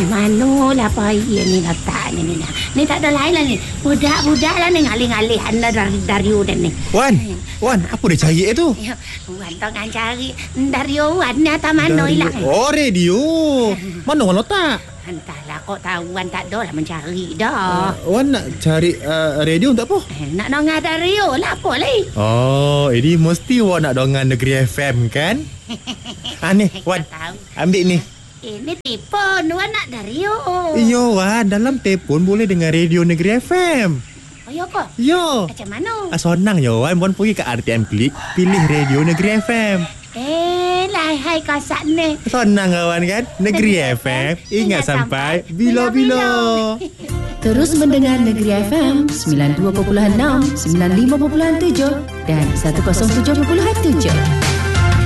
Manolah payah ni letak ni. Ni tak ada lain lah ni. Budak-budak lah ni ngalih-ngalih anda dari udan ni. Wan, apa dia cari tu? Wan tengah cari dari Wan ni atas mana hilang. Oh, radio. Mana Wan letak? Entahlah, kau tahu Wan tak ada lah mencari dah. Wan nak cari radio untuk apa? Nak dengar radio lah apa lagi. Oh, ini mesti Wan nak dengar Negeri FM kan? Ni, Wan, ambil ni. Ini telefon, Wan nak radio. Iyo, Wan, dalam telefon boleh dengar radio Negeri FM. Oh, ya ke? Yo. Macam mana? Senang je, Wan. Wan pergi ke RTM Klik, pilih radio Negeri FM. Hai kasat ni. Senang kawan kan? Negeri FM, ingat sampai bila-bila. Terus mendengar Negeri FM 92.6, 95.7 dan 107.7.